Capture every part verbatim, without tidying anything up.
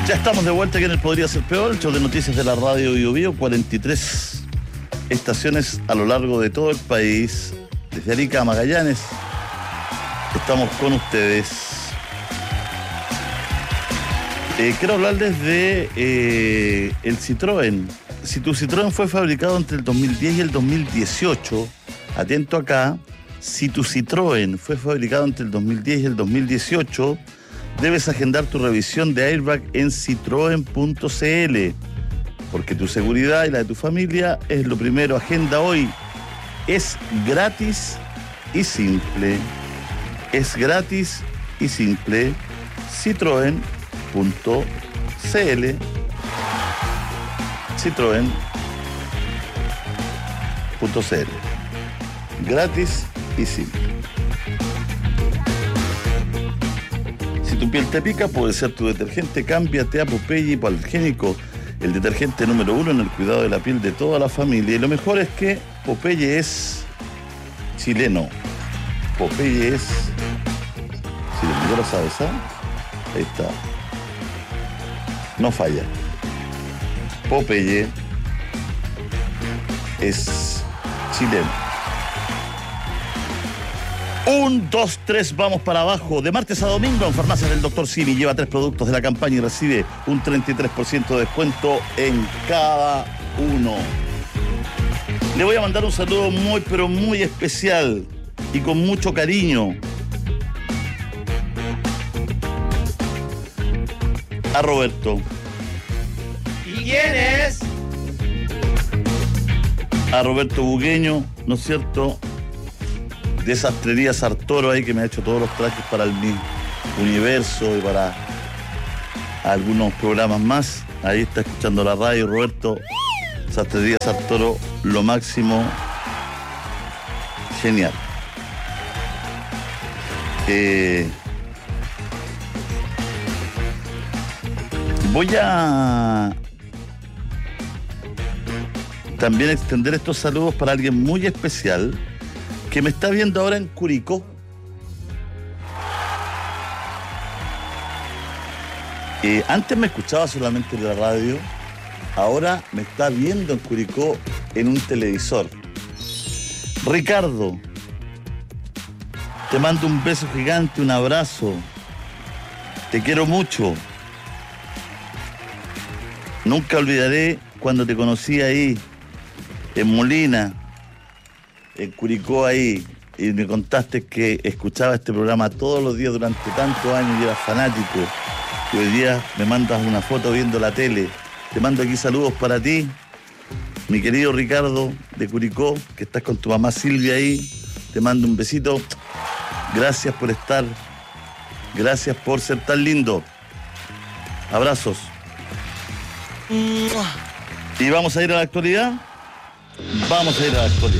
Ya estamos de vuelta aquí en el Podría Ser Peor, el show de noticias de la radio Bio Bio, cuarenta y tres estaciones a lo largo de todo el país, desde Arica a Magallanes. Estamos con ustedes. Eh, quiero hablarles de eh, el Citroën. Si tu Citroën fue fabricado entre el dos mil diez y el dos mil dieciocho, atento acá, si tu Citroën fue fabricado entre el dos mil diez y el dos mil dieciocho, debes agendar tu revisión de airbag en citroen punto c l, porque tu seguridad y la de tu familia es lo primero. Agenda hoy. Es gratis y simple. Es gratis y simple. citroen punto c l. citroen punto c l. Gratis y simple. Si tu piel te pica, puede ser tu detergente. Cámbiate a Popeye Hipoalergénico, el detergente número uno en el cuidado de la piel de toda la familia. Y lo mejor es que Popeye es chileno. Popeye es chileno. ¿Ya lo sabes, ¿ah? Ahí está. No falla. Popeye es chileno. Un, dos, tres, vamos para abajo. De martes a domingo en Farmacias del doctor Simi. Lleva tres productos de la campaña y recibe un treinta y tres por ciento de descuento en cada uno. Le voy a mandar un saludo muy, pero muy especial y con mucho cariño a Roberto. ¿Y quién es? A Roberto Bugueño, ¿no es cierto?, de Sastrería Sartoro ahí, que me ha hecho todos los trajes para el Mi Universo y para algunos programas más. Ahí está escuchando la radio, Roberto. Sastrería Sartoro, lo máximo. Genial. Eh, voy a también extender estos saludos para alguien muy especial que me está viendo ahora en Curicó. Eh, antes me escuchaba solamente en la radio, ahora me está viendo en Curicó en un televisor. Ricardo, te mando un beso gigante, un abrazo. Te quiero mucho. Nunca olvidaré cuando te conocí ahí, en Molina, en Curicó ahí, y me contaste que escuchaba este programa todos los días durante tantos años y eras fanático. Y hoy día me mandas una foto viendo la tele. Te mando aquí saludos para ti, mi querido Ricardo de Curicó, que estás con tu mamá Silvia ahí. Te mando un besito. Gracias por estar. Gracias por ser tan lindo. Abrazos. Y vamos a ir a la actualidad. Vamos a ir a la actualidad.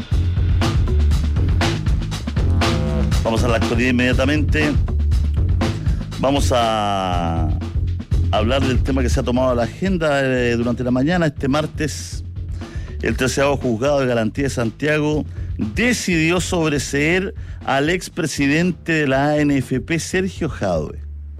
Vamos a la actualidad inmediatamente. Vamos a hablar del tema que se ha tomado a la agenda eh, durante la mañana. Este martes, el treceavo Juzgado de Garantía de Santiago decidió sobreseer al expresidente de la A N F P, Sergio Jadwe,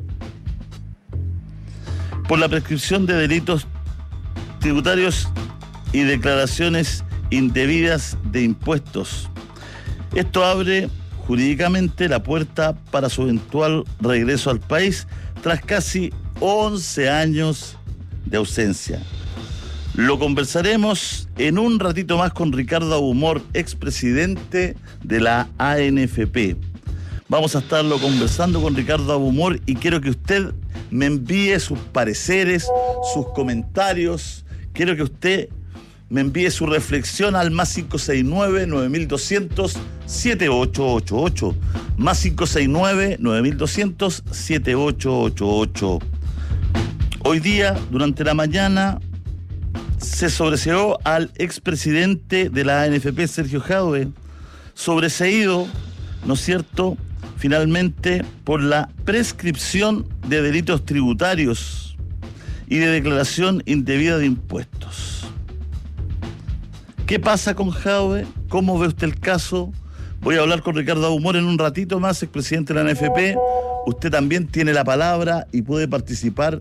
por la prescripción de delitos tributarios y declaraciones indebidas de impuestos. Esto abre jurídicamente la puerta para su eventual regreso al país tras casi once años de ausencia. Lo conversaremos en un ratito más con Ricardo Abumor, expresidente de la A N F P. Vamos a estarlo conversando con Ricardo Abumor y quiero que usted me envíe sus pareceres, sus comentarios. Quiero que usted me envíe su reflexión al más cinco seis nueve, nueve dos cero cero, siete ocho ocho ocho. Más cinco seis nueve, nueve dos cero cero, siete ocho ocho ocho. Hoy día, durante la mañana, se sobreseó al expresidente de la A N F P, Sergio Jadwe, sobreseído, ¿no es cierto?, finalmente por la prescripción de delitos tributarios y de declaración indebida de impuestos. ¿Qué pasa con Jadwe? ¿Cómo ve usted el caso? Voy a hablar con Ricardo Abumor en un ratito más, expresidente de la A N F P. Usted también tiene la palabra y puede participar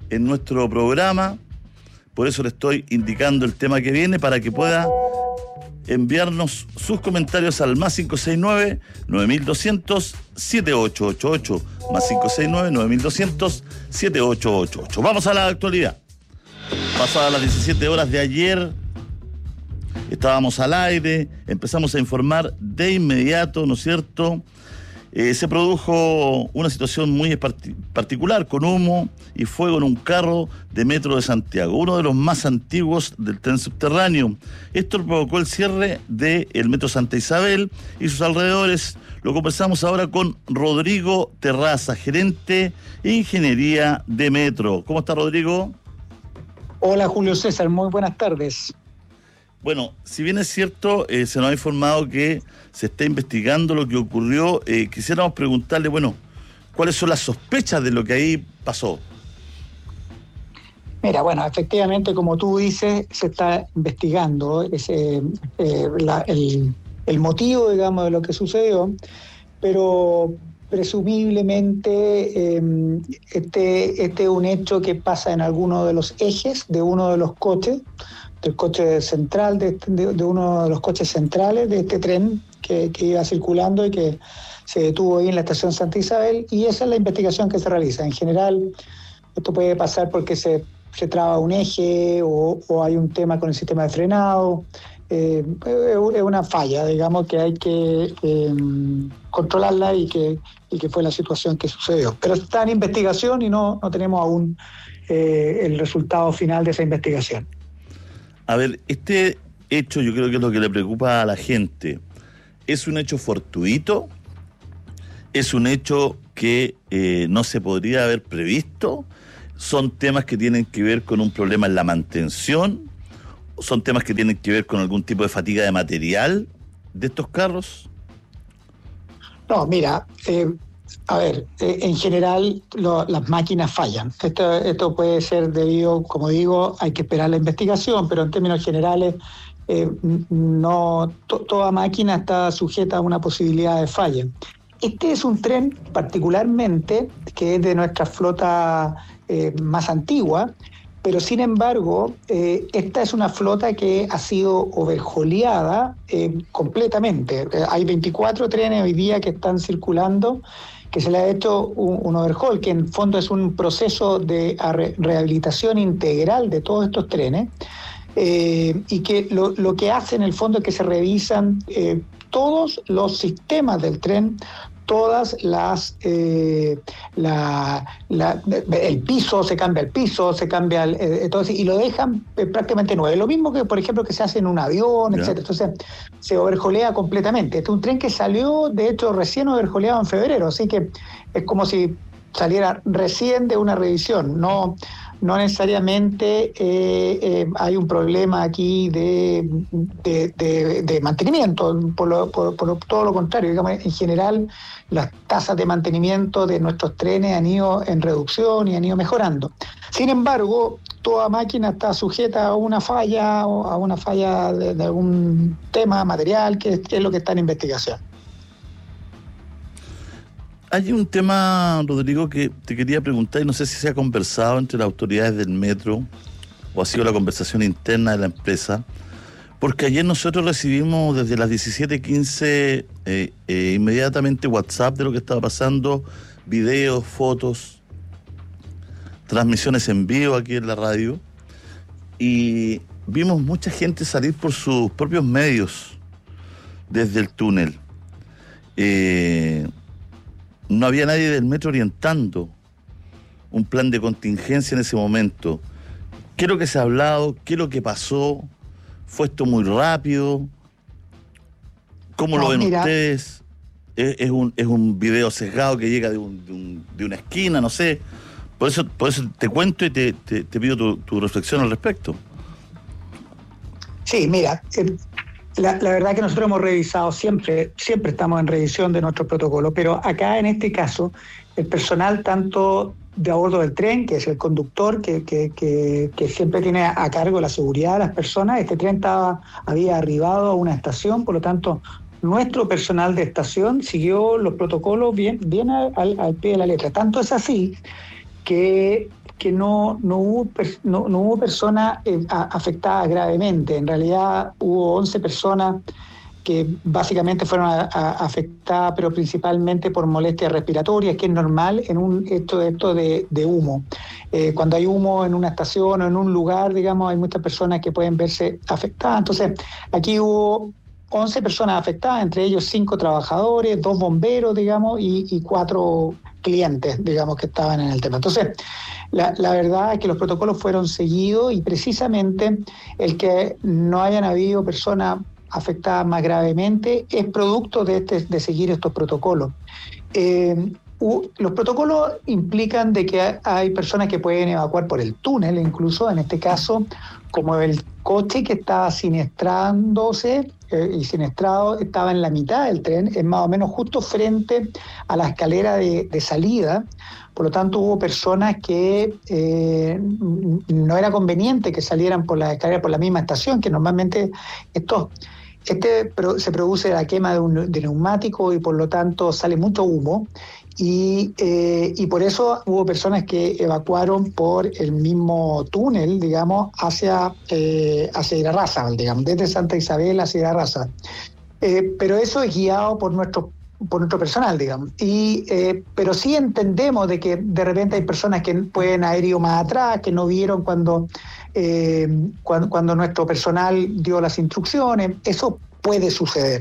en nuestro programa. Por eso le estoy indicando el tema que viene para que pueda enviarnos sus comentarios al más cinco seis nueve, nueve dos cero cero, siete ocho ocho ocho, más cinco seis nueve, nueve dos cero cero, siete ocho ocho ocho. Vamos a la actualidad. Pasadas las diecisiete horas de ayer, estábamos al aire, empezamos a informar de inmediato, ¿no es cierto? Eh, se produjo una situación muy part- particular con humo y fuego en un carro de Metro de Santiago, uno de los más antiguos del tren subterráneo. Esto provocó el cierre del Metro Santa Isabel y sus alrededores. Lo conversamos ahora con Rodrigo Terraza, gerente de Ingeniería de Metro. ¿Cómo está, Rodrigo? Hola, Julio César, muy buenas tardes. Bueno, si bien es cierto, eh, se nos ha informado que se está investigando lo que ocurrió, eh, quisiéramos preguntarle, bueno, ¿cuáles son las sospechas de lo que ahí pasó? Mira, bueno, efectivamente, como tú dices, se está investigando ese, eh, la, el, el motivo, digamos, de lo que sucedió, pero presumiblemente eh, este, este es un hecho que pasa en alguno de los ejes de uno de los coches, del coche central, de, de, de uno de los coches centrales de este tren que, que iba circulando y que se detuvo ahí en la estación Santa Isabel, y esa es la investigación que se realiza. En general, esto puede pasar porque se, se traba un eje o, o hay un tema con el sistema de frenado. Eh, es una falla, digamos, que hay que eh, controlarla y que, y que fue la situación que sucedió. Pero está en investigación y no, no tenemos aún eh, el resultado final de esa investigación. A ver, este hecho yo creo que es lo que le preocupa a la gente. ¿Es un hecho fortuito? ¿Es un hecho que eh, no se podría haber previsto? ¿Son temas que tienen que ver con un problema en la mantención? ¿Son temas que tienen que ver con algún tipo de fatiga de material de estos carros? No, mira, eh, a ver, eh, en general lo, las máquinas fallan. Esto, esto puede ser debido, como digo, hay que esperar la investigación, pero en términos generales, eh, no to, toda máquina está sujeta a una posibilidad de falla. Este es un tren particularmente que es de nuestra flota eh, más antigua, pero sin embargo, eh, esta es una flota que ha sido overhaulada eh, completamente. Eh, hay veinticuatro trenes hoy día que están circulando, que se le ha hecho un, un overhaul, que en fondo es un proceso de re- rehabilitación integral de todos estos trenes, eh, y que lo, lo que hace en el fondo es que se revisan eh, todos los sistemas del tren, todas las eh, la, la, el piso, se cambia el piso, se cambia el, eh, entonces, y lo dejan eh, prácticamente nuevo. Lo mismo que, por ejemplo, que se hace en un avión, yeah. etcétera. Entonces, se overholea completamente. Este es un tren que salió, de hecho, recién overholeado en febrero, así que es como si saliera recién de una revisión. No, no necesariamente eh, eh, hay un problema aquí de, de, de, de mantenimiento, por, lo, por, por todo lo contrario. Digamos, en general, las tasas de mantenimiento de nuestros trenes han ido en reducción y han ido mejorando. Sin embargo, toda máquina está sujeta a una falla o a una falla de, de algún tema material que, que es lo que está en investigación. Hay un tema, Rodrigo, que te quería preguntar, y no sé si se ha conversado entre las autoridades del metro o ha sido la conversación interna de la empresa, porque ayer nosotros recibimos desde las diecisiete quince eh, eh, inmediatamente WhatsApp de lo que estaba pasando, videos, fotos, transmisiones en vivo aquí en la radio, y vimos mucha gente salir por sus propios medios desde el túnel. Eh... No había nadie del metro orientando un plan de contingencia en ese momento. ¿Qué es lo que se ha hablado? ¿Qué es lo que pasó? ¿Fue esto muy rápido? ¿Cómo no, lo ven mira. ustedes? ¿Es, es, un, ¿Es un video sesgado que llega de, un, de, un, de una esquina? No sé. Por eso, por eso te cuento y te, te, te pido tu, tu reflexión al respecto. Sí, mira... Eh... La, la verdad que nosotros hemos revisado siempre, siempre estamos en revisión de nuestro protocolo, pero acá en este caso, el personal tanto de a bordo del tren, que es el conductor, que, que, que, que siempre tiene a cargo la seguridad de las personas, este tren estaba, había arribado a una estación, por lo tanto, nuestro personal de estación siguió los protocolos bien, bien al, al pie de la letra. Tanto es así que que no, no, hubo, no, no hubo personas eh, afectadas gravemente. En realidad hubo once personas que básicamente fueron a, a, afectadas, pero principalmente por molestias respiratorias, que es normal en un esto, esto de, de humo. Eh, cuando hay humo en una estación o en un lugar, digamos, hay muchas personas que pueden verse afectadas. Entonces, aquí hubo once personas afectadas, entre ellos cinco trabajadores, dos bomberos, digamos, y, y cuatro clientes, digamos, que estaban en el tema. Entonces, la, la verdad es que los protocolos fueron seguidos y precisamente el que no hayan habido personas afectadas más gravemente es producto de, este, de seguir estos protocolos. Eh, uh, los protocolos implican de que hay personas que pueden evacuar por el túnel, incluso en este caso, como el coche que estaba sinestrándose eh, y siniestrado estaba en la mitad del tren, es más o menos justo frente a la escalera de, de salida. Por lo tanto, hubo personas que eh, no era conveniente que salieran por la escalera, por la misma estación, que normalmente estos, este se produce la quema de un de neumático y por lo tanto sale mucho humo. Y, eh, y por eso hubo personas que evacuaron por el mismo túnel, digamos, hacia, eh, hacia Irarrázaval, digamos, desde Santa Isabel hacia Irarrázaval. Eh, pero eso es guiado por nuestro por nuestro personal, digamos. Y, eh, pero sí entendemos de que de repente hay personas que pueden haber ido más atrás, que no vieron cuando, eh, cuando, cuando nuestro personal dio las instrucciones. Eso puede suceder.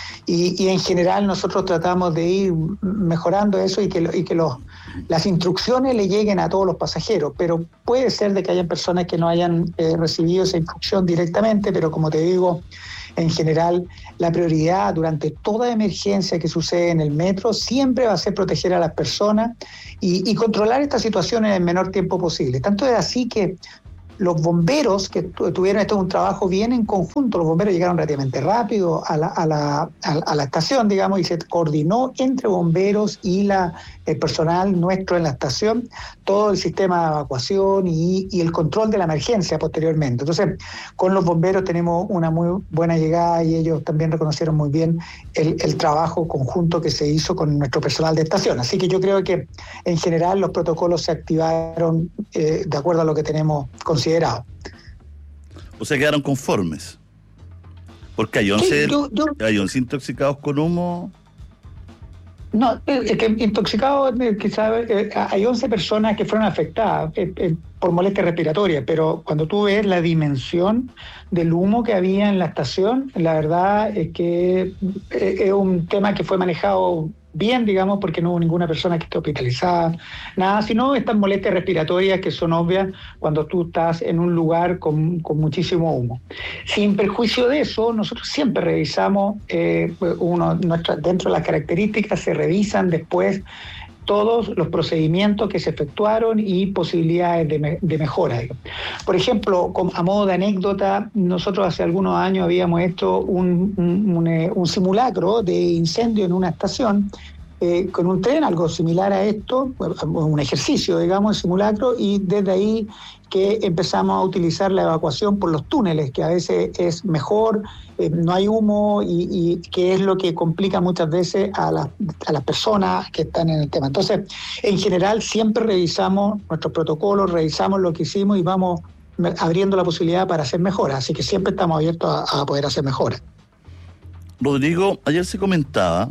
Y, y en general nosotros tratamos de ir mejorando eso y que, y que los, las instrucciones le lleguen a todos los pasajeros, pero puede ser de que hayan personas que no hayan eh, recibido esa instrucción directamente, pero como te digo, en general la prioridad durante toda emergencia que sucede en el metro siempre va a ser proteger a las personas y, y controlar esta situación en el menor tiempo posible. Tanto es así que los bomberos que tuvieron esto un trabajo bien en conjunto, los bomberos llegaron relativamente rápido a la, a la, a la estación, digamos, y se coordinó entre bomberos y la, el personal nuestro en la estación, todo el sistema de evacuación y, y el control de la emergencia posteriormente. Entonces, con los bomberos tenemos una muy buena llegada y ellos también reconocieron muy bien el, el trabajo conjunto que se hizo con nuestro personal de estación. Así que yo creo que en general los protocolos se activaron eh, de acuerdo a lo que tenemos considerado. O sea, quedaron conformes. Porque hay once, sí, yo, yo, hay once intoxicados con humo. No, es que intoxicados, quizás hay once personas que fueron afectadas eh, eh, por molestias respiratorias, pero cuando tú ves la dimensión del humo que había en la estación, la verdad es que eh, es un tema que fue manejado bien, digamos, porque no hubo ninguna persona que esté hospitalizada, nada, sino estas molestias respiratorias que son obvias cuando tú estás en un lugar con, con muchísimo humo. Sin perjuicio de eso, nosotros siempre revisamos, eh, uno, nuestra, dentro de las características se revisan después todos los procedimientos que se efectuaron y posibilidades de, me, de mejora. Por ejemplo, con, a modo de anécdota, nosotros hace algunos años habíamos hecho un, un, un, un simulacro de incendio en una estación eh, con un tren, algo similar a esto, un ejercicio, digamos, simulacro, y desde ahí que empezamos a utilizar la evacuación por los túneles, que a veces es mejor, eh, no hay humo y, y que es lo que complica muchas veces a, la, a las personas que están en el tema. Entonces, en general, siempre revisamos nuestros protocolos, revisamos lo que hicimos y vamos abriendo la posibilidad para hacer mejoras, así que siempre estamos abiertos a, a poder hacer mejoras. Rodrigo, ayer se comentaba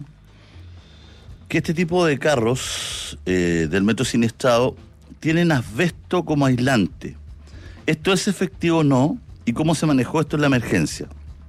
que este tipo de carros eh, del metro siniestrado tienen asbesto como aislante. ¿Esto es efectivo o no? ¿Y cómo se manejó esto en la emergencia?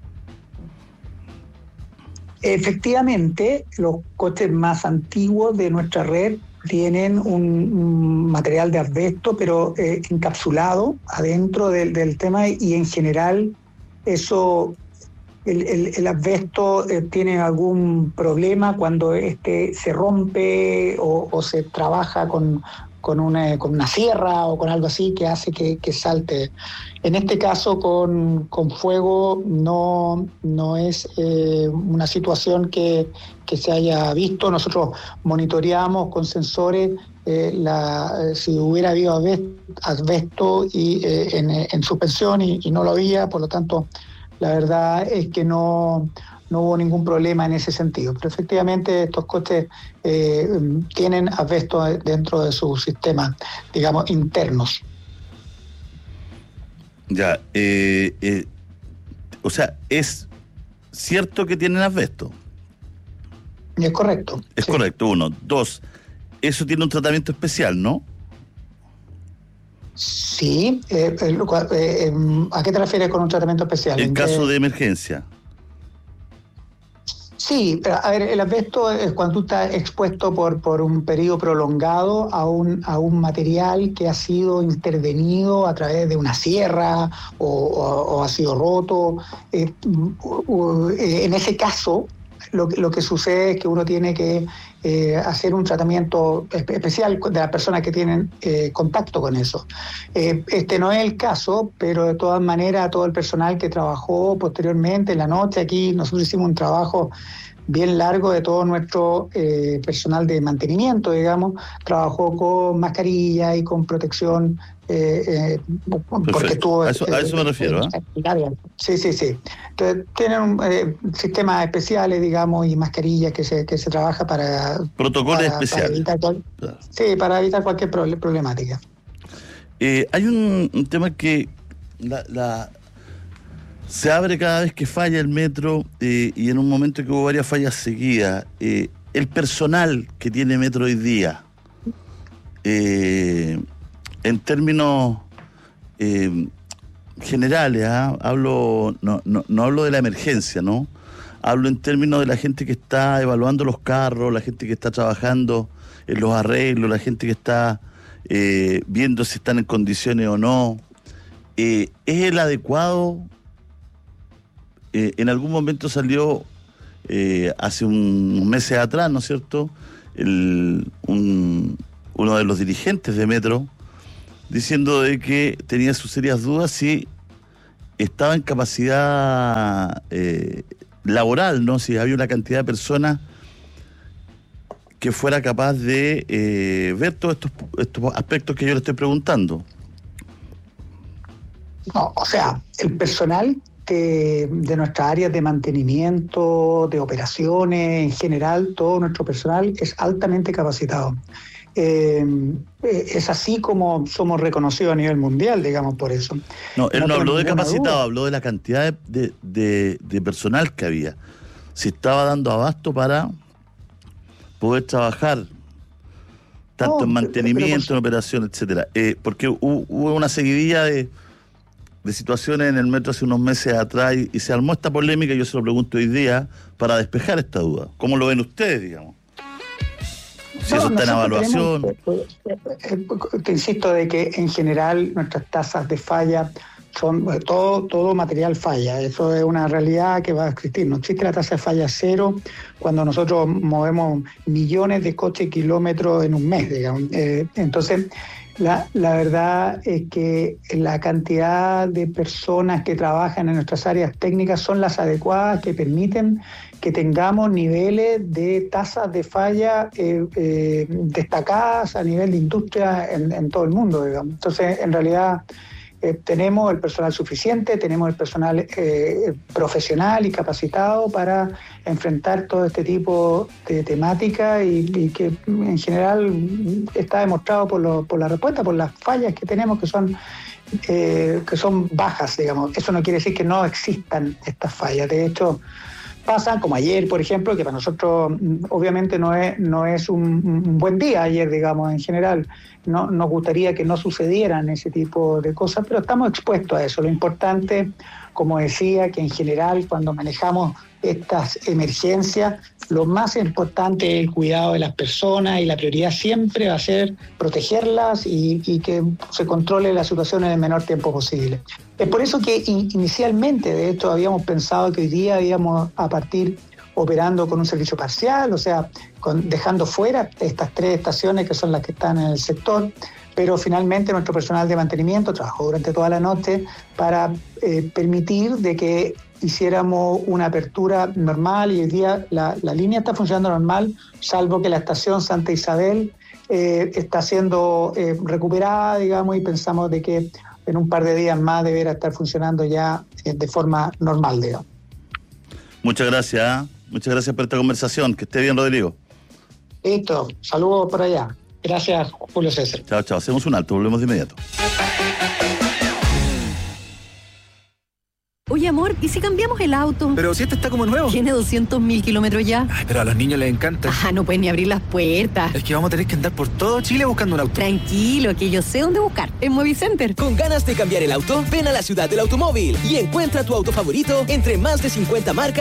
Efectivamente, los coches más antiguos de nuestra red tienen un, un material de asbesto, pero eh, encapsulado adentro del, del tema, y en general eso... El, el, el asbesto eh, tiene algún problema cuando este se rompe o, o se trabaja con, con, una, con una sierra o con algo así que hace que, que salte. En este caso con, con fuego no, no es eh, una situación que, que se haya visto. Nosotros monitoreamos con sensores eh, la, si hubiera habido asbesto y, eh, en, en suspensión y, y no lo había, por lo tanto la verdad es que no, no hubo ningún problema en ese sentido. Pero efectivamente estos coches eh, tienen asbesto dentro de su sistema, digamos, internos. Ya, eh, eh, o sea, es cierto que tienen asbesto. Es correcto. Es sí. correcto, uno. Dos, eso tiene un tratamiento especial, ¿no? Sí. Eh, eh, eh, ¿A qué te refieres con un tratamiento especial? En caso qué? de emergencia. Sí, a ver, el asbesto es cuando tú estás expuesto por, por un periodo prolongado a un, a un material que ha sido intervenido a través de una sierra o, o, o ha sido roto. Eh, en ese caso, lo, lo que sucede es que uno tiene que eh, hacer un tratamiento especial de las personas que tienen eh, contacto con eso. Eh, este no es el caso, pero de todas maneras todo el personal que trabajó posteriormente en la noche aquí, nosotros hicimos un trabajo bien largo de todo nuestro eh, personal de mantenimiento, digamos, trabajó con mascarilla y con protección, eh, eh, porque tuvo... A eso, a eso me refiero, ¿eh? Sí, sí, sí. Entonces, tienen eh, sistemas especiales, digamos, y mascarillas que se, que se trabaja para... Protocolos para, especiales. Para evitar, claro. Sí, para evitar cualquier problemática. Eh, hay un, un tema que la... la se abre cada vez que falla el metro eh, y en un momento que hubo varias fallas seguidas. Eh, el personal que tiene metro hoy día, eh, en términos eh, generales, ¿eh? hablo no, no, no hablo de la emergencia, ¿no? Hablo en términos de la gente que está evaluando los carros, la gente que está trabajando en los arreglos, la gente que está eh, viendo si están en condiciones o no. Eh, ¿Es el adecuado? Eh, en algún momento salió, eh, hace unos meses atrás, ¿no es cierto?, el, un, uno de los dirigentes de Metro, diciendo de que tenía sus serias dudas si estaba en capacidad eh, laboral, ¿no? Si había una cantidad de personas que fuera capaz de eh, ver todos estos, estos aspectos que yo le estoy preguntando. No, o sea, el personal De, de nuestras áreas de mantenimiento, de operaciones, en general, todo nuestro personal es altamente capacitado. Eh, es así como somos reconocidos a nivel mundial, digamos, por eso. No, él no, no habló de capacitado, duda. habló de la cantidad de, de, de personal que había. Si estaba dando abasto para poder trabajar, tanto no, en mantenimiento, pero, pero, en operación, etcétera. Eh, porque hubo, hubo una seguidilla de... de situaciones en el metro hace unos meses atrás y, y se armó esta polémica y yo se lo pregunto hoy día para despejar esta duda. ¿Cómo lo ven ustedes, digamos? Si no, eso está en evaluación. Tenemos, te insisto de que en general nuestras tasas de falla son, todo, todo material falla. Eso es una realidad que va a existir. No existe la tasa de falla cero cuando nosotros movemos millones de coches y kilómetros en un mes, digamos. Eh, entonces, La, la verdad es que la cantidad de personas que trabajan en nuestras áreas técnicas son las adecuadas que permiten que tengamos niveles de tasas de falla eh, eh, destacadas a nivel de industria en, en todo el mundo, digamos. Entonces, en realidad, eh, tenemos el personal suficiente, tenemos el personal eh, profesional y capacitado para enfrentar todo este tipo de temática y, y que en general está demostrado por, lo, por la respuesta, por las fallas que tenemos que son eh, que son bajas, digamos. Eso no quiere decir que no existan estas fallas. De hecho, pasan, como ayer, por ejemplo, que para nosotros obviamente no es, no es un, un buen día ayer, digamos, en general. No, nos gustaría que no sucedieran ese tipo de cosas, pero estamos expuestos a eso. Lo importante, como decía, que en general cuando manejamos estas emergencias, lo más importante es el cuidado de las personas y la prioridad siempre va a ser protegerlas y, y que se controle la situación en el menor tiempo posible. Es por eso que in, inicialmente, de hecho, habíamos pensado que hoy día íbamos a partir operando con un servicio parcial, o sea, con, dejando fuera estas tres estaciones que son las que están en el sector, pero finalmente nuestro personal de mantenimiento trabajó durante toda la noche para eh, permitir de que hiciéramos una apertura normal y hoy día la, la línea está funcionando normal, salvo que la estación Santa Isabel eh, está siendo eh, recuperada, digamos, y pensamos de que en un par de días más deberá estar funcionando ya de forma normal, digamos. Muchas gracias, ¿eh? Muchas gracias por esta conversación. Que esté bien, Rodrigo. Listo, saludos por allá. Gracias, Julio César. Chao, chao. Hacemos un alto, volvemos de inmediato. Oye, amor, ¿y si cambiamos el auto? Pero si este está como nuevo. Tiene doscientos mil kilómetros ya. Ay, pero a los niños les encanta. Ah, no pueden ni abrir las puertas. Es que vamos a tener que andar por todo Chile buscando un auto. Tranquilo, que yo sé dónde buscar. En Movicenter. ¿Con ganas de cambiar el auto? Ven a la ciudad del automóvil y encuentra tu auto favorito entre más de cincuenta marcas.